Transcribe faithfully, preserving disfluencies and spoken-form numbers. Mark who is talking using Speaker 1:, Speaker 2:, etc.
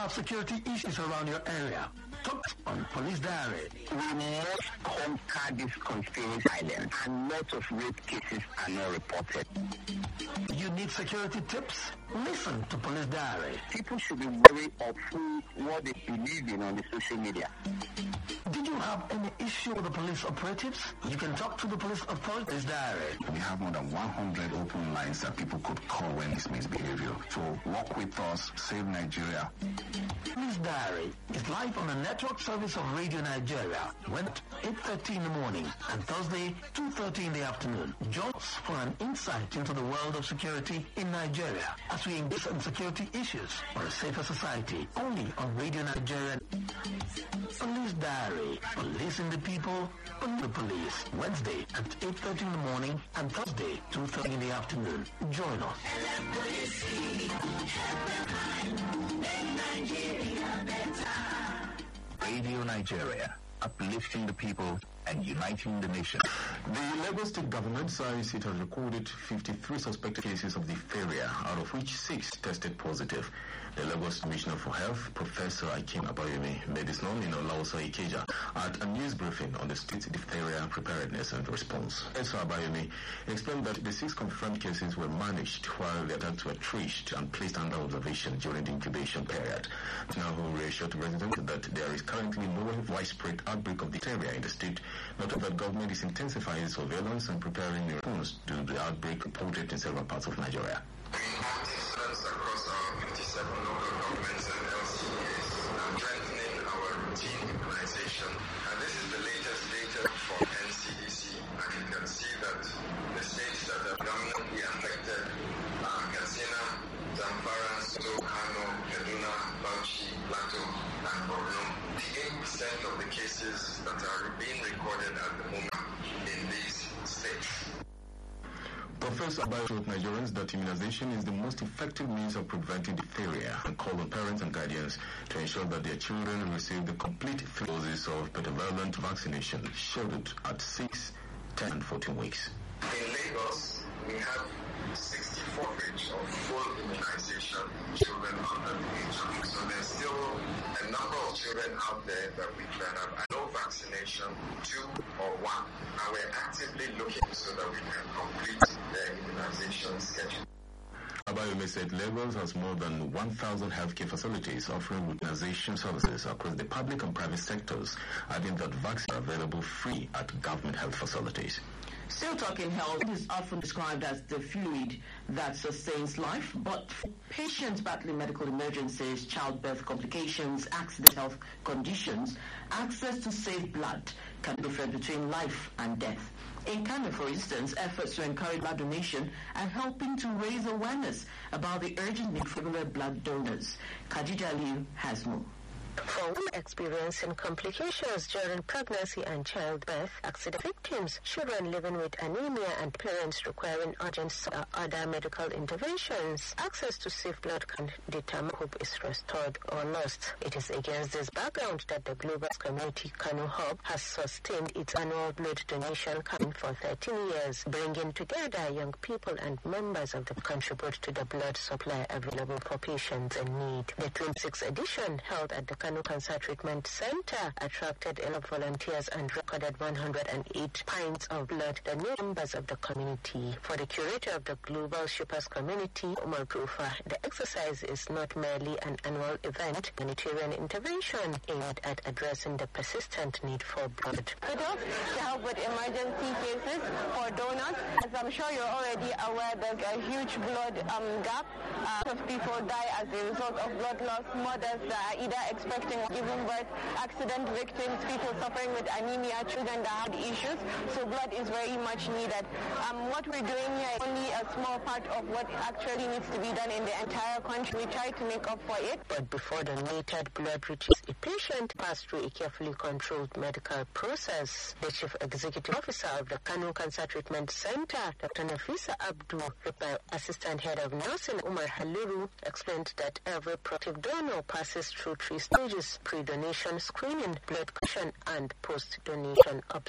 Speaker 1: have security issues around your area? Talk on Police Diary.
Speaker 2: We must conquer this conspiracy island, and lots of rape cases are not reported.
Speaker 1: You need security tips? Listen to Police Diary.
Speaker 2: People should be wary of who, what they believe in on the social media.
Speaker 1: Did you have any issue with the police operatives? You can talk to the police authorities Diary.
Speaker 3: We have more than one hundred open lines that people could call when it's misbehavior. So work with us, save Nigeria.
Speaker 1: Police Diary is live on the network service of Radio Nigeria, when at eight thirty in the morning and Thursday, two thirty in the afternoon. Join us for an insight into the world of security in Nigeria as we engage on security issues for a safer society, only on Radio Nigeria. Police Diary, policing the people, police the police. Wednesday at eight thirty in the morning and Thursday, two thirty in the afternoon. Join us.
Speaker 3: Radio Nigeria, uplifting the people and uniting the nation.
Speaker 4: The Lagos State government says it has recorded fifty-three suspected cases of diphtheria, out of which six tested positive. The Lagos Commissioner for Health, Professor Akin Abayomi, made this known in Olausa Ikeja at a news briefing on the state's diphtheria preparedness and response. Professor Abayomi explained that the six confirmed cases were managed while the attacks were traced and placed under observation during the incubation period. Now, who reassured residents that there is currently no widespread outbreak of diphtheria in the state, noted that government is intensifying surveillance and preparing a response to the outbreak reported in several parts of Nigeria.
Speaker 5: We have incidents across our fifty-seven local governments and L C As, and strengthening our routine immunization. And this is the latest data from N C D C, and you can see that the states that are predominantly affected are Katsina, Zamfara, Soto, Kano, Kaduna, Bauchi, Plateau, and Borno. The eight percent of the cases that are being recorded at the moment in these states.
Speaker 4: Professor Abayomi told Nigerians that immunization is the most effective means of preventing diphtheria and called on parents and guardians to ensure that their children receive the complete three doses of pentavalent vaccination scheduled at six, ten, and fourteen weeks.
Speaker 5: In Lagos, we have sixty-four rates of full immunization children under the age of. So there's still a number of children out there that we can have no vaccination, two or one. And we're actively looking so that we can complete the immunization schedule.
Speaker 4: Abayomi said Lagos has more than one thousand healthcare facilities offering immunization services across the public and private sectors, adding that vaccines are available free at government health facilities.
Speaker 6: Still talking health, it is often described as the fluid that sustains life, but for patients battling medical emergencies, childbirth complications, accident health conditions, access to safe blood can be different between life and death. In Kano, for instance, efforts to encourage blood donation are helping to raise awareness about the urgent need for regular blood donors. Khadija Liu has more.
Speaker 7: For women experiencing complications during pregnancy and childbirth, accident victims, children living with anemia, and parents requiring urgent or other medical interventions, access to safe blood can determine hope is restored or lost. It is against this background that the Global Community Kano Hub has sustained its annual blood donation campaign for thirteen years, bringing together young people and members of the contribute to the blood supply available for patients in need. The twenty-sixth edition, held at the Kano Cancer Treatment Center, attracted eleven volunteers and recorded one hundred eight pints of blood, the new members of the community. For the curator of the Global Shippers Community, Umar Kufa, the exercise is not merely an annual event, humanitarian intervention aimed at addressing the persistent need for blood.
Speaker 8: To help with emergency cases for donors. As I'm sure you're already aware, there's a huge blood um, gap. Uh, a lot of people die as a result of blood loss. Mothers that are either expecting or giving birth, accident victims, people suffering with anemia, children that have issues. So blood is very much needed. Um, what we're doing here is only a small part of what actually needs to be done in the entire country. We try to make up for it.
Speaker 7: But before donated blood reaches a patient, pass through a carefully controlled medical process. The Chief Executive Officer of the Kano Cancer Treatment Center, Doctor Nafisa Abdu, the Assistant Head of Nursing Umar Haliru, explained that every prospective donor passes through three stages: pre-donation screening, blood collection, and post-donation observation.